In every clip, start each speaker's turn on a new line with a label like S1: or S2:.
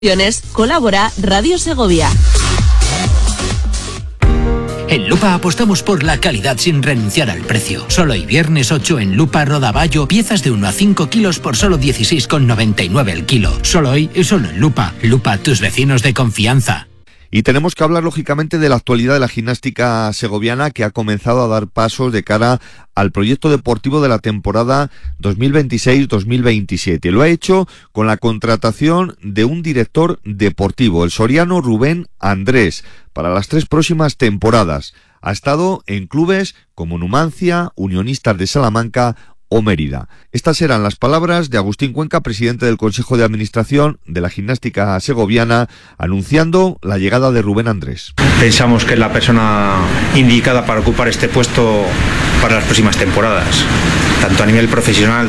S1: Colabora Radio Segovia.
S2: En Lupa apostamos por la calidad sin renunciar al precio. Solo hoy viernes 8 en Lupa Rodaballo, piezas de 1 a 5 kilos por solo 16,99 el kilo. Solo hoy y solo en Lupa. Lupa, tus vecinos de confianza.
S3: Y tenemos que hablar, lógicamente, de la actualidad de la gimnástica segoviana, que ha comenzado a dar pasos de cara al proyecto deportivo de la temporada 2026-2027. Lo ha hecho con la contratación de un director deportivo, el soriano Rubén Andrés, para las 3 próximas temporadas. Ha estado en clubes como Numancia, Unionistas de Salamanca o Mérida. Estas eran las palabras de Agustín Cuenca, presidente del Consejo de Administración de la gimnástica segoviana, anunciando la llegada de Rubén Andrés.
S4: Pensamos que es la persona indicada para ocupar este puesto para las próximas temporadas, tanto a nivel profesional,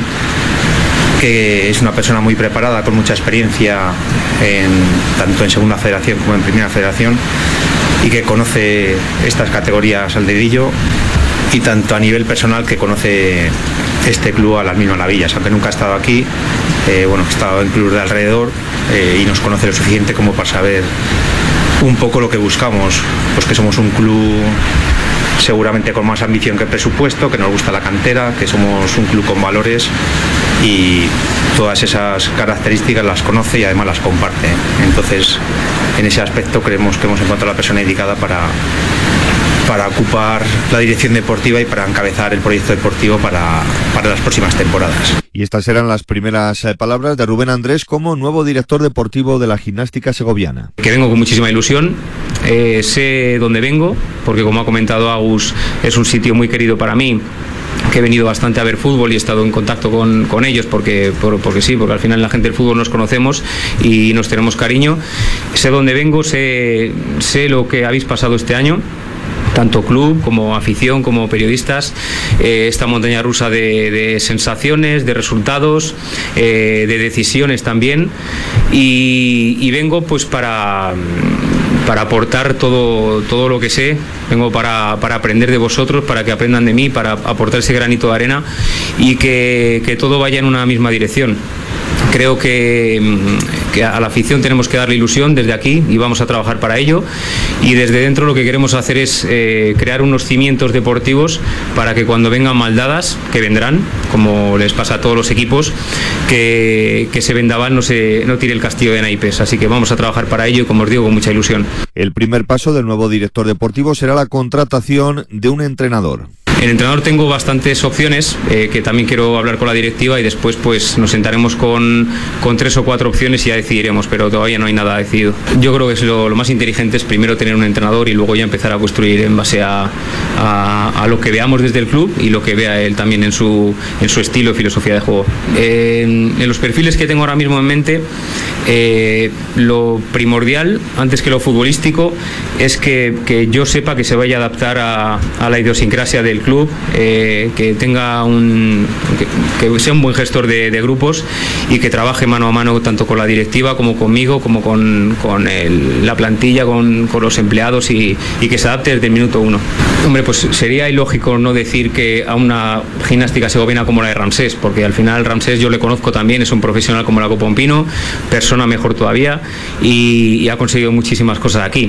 S4: que es una persona muy preparada, con mucha experiencia tanto en segunda federación como en primera federación, y que conoce estas categorías al dedillo, y tanto a nivel personal, que conoce este club a las mil maravillas, aunque nunca ha estado aquí, ha estado en clubes de alrededor, y nos conoce lo suficiente como para saber un poco lo que buscamos, pues que somos un club seguramente con más ambición que presupuesto, que nos gusta la cantera, que somos un club con valores, y todas esas características las conoce y además las comparte. Entonces, en ese aspecto creemos que hemos encontrado la persona indicada para ocupar la dirección deportiva y para encabezar el proyecto deportivo para las próximas temporadas.
S3: Y estas eran las primeras palabras de Rubén Andrés como nuevo director deportivo de la gimnástica segoviana.
S5: Que vengo con muchísima ilusión, sé dónde vengo, porque como ha comentado Agus, es un sitio muy querido para mí, que he venido bastante a ver fútbol y he estado en contacto con ellos porque al final la gente del fútbol nos conocemos y nos tenemos cariño. Sé dónde vengo, sé lo que habéis pasado este año, tanto club como afición como periodistas, esta montaña rusa de sensaciones, de resultados, de decisiones también, y vengo pues para aportar todo lo que sé. Vengo para aprender de vosotros, para que aprendan de mí, para aportar ese granito de arena y que todo vaya en una misma dirección. Creo que a la afición tenemos que darle ilusión desde aquí y vamos a trabajar para ello, y desde dentro lo que queremos hacer es crear unos cimientos deportivos para que cuando vengan maldadas, que vendrán, como les pasa a todos los equipos, que ese vendaval no tire el castillo de naipes. Así que vamos a trabajar para ello y, como os digo, con mucha ilusión.
S3: El primer paso del nuevo director deportivo será la contratación de un entrenador.
S5: El entrenador tengo bastantes opciones, que también quiero hablar con la directiva, y después pues nos sentaremos con 3 o 4 opciones y ya decidiremos, pero todavía no hay nada decidido. Yo creo que es lo más inteligente es primero tener un entrenador y luego ya empezar a construir en base a lo que veamos desde el club y lo que vea él también en su estilo y filosofía de juego. En los perfiles que tengo ahora mismo en mente, lo primordial, antes que lo futbolístico, es que yo sepa que se vaya a adaptar a la idiosincrasia del club, que tenga que sea un buen gestor de grupos y que trabaje mano a mano tanto con la directiva como conmigo, como con la plantilla, con los empleados, y que se adapte desde el minuto 1. Hombre, pues sería ilógico no decir que a una gimnástica segoviana como la de Ramsés, porque al final Ramsés yo le conozco también, es un profesional como la Copompino, persona mejor todavía, y ha conseguido muchísimas cosas aquí.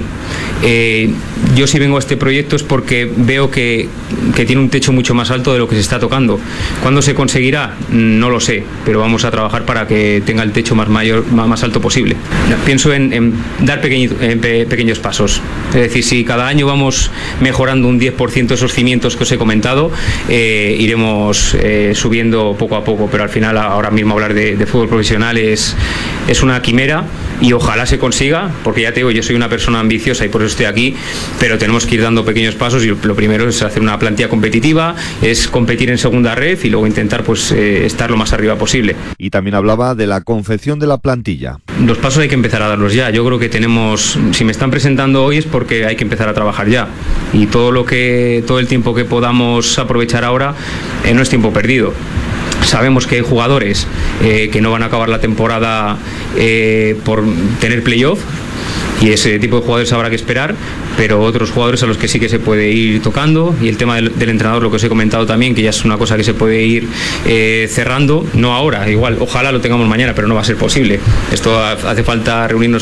S5: Yo si vengo a este proyecto es porque veo que tiene un techo mucho más alto de lo que se está tocando. ¿Cuándo se conseguirá? No lo sé, pero vamos a trabajar para que tenga el techo más alto posible. Pienso en dar pequeños pasos. Es decir, si cada año vamos mejorando un 10% esos cimientos que os he comentado, iremos subiendo poco a poco, pero al final ahora mismo hablar de fútbol profesional es una quimera, y ojalá se consiga, porque ya te digo, yo soy una persona ambiciosa y por eso estoy aquí, pero tenemos que ir dando pequeños pasos, y lo primero es hacer una plantilla competitiva, es competir en segunda ref y luego intentar pues estar lo más arriba posible.
S3: Y también hablaba de la confección de la plantilla.
S5: Los pasos hay que empezar a darlos ya. Yo creo que si me están presentando hoy es porque hay que empezar a trabajar ya, y todo el tiempo que podamos aprovechar ahora no es tiempo perdido. Sabemos que hay jugadores que no van a acabar la temporada por tener playoff, y ese tipo de jugadores habrá que esperar, pero otros jugadores a los que sí que se puede ir tocando, y el tema del entrenador, lo que os he comentado también, que ya es una cosa que se puede ir cerrando, no ahora, igual, ojalá lo tengamos mañana, pero no va a ser posible. Esto hace falta reunirnos